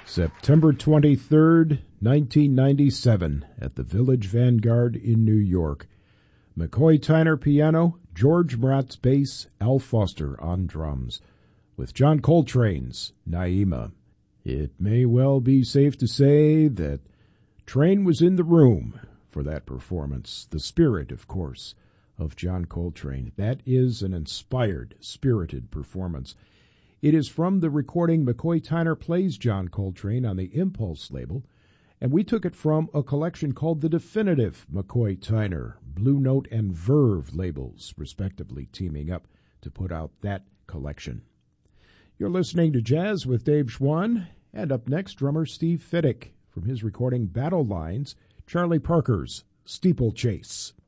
September 23rd, 1997, at the Village Vanguard in New York. McCoy Tyner piano, George Maratz bass, Al Foster on drums, with John Coltrane's Naima. It may well be safe to say that Train was in the room for that performance. The spirit, of course, of John Coltrane. That is an inspired, spirited performance. It is from the recording McCoy Tyner Plays John Coltrane on the Impulse label, and we took it from a collection called The Definitive McCoy Tyner, Blue Note and Verve labels, respectively, teaming up to put out that collection. You're listening to Jazz with Dave Schwann, and up next, drummer Steve Fiddick from his recording Battle Lines, Charlie Parker's Steeplechase.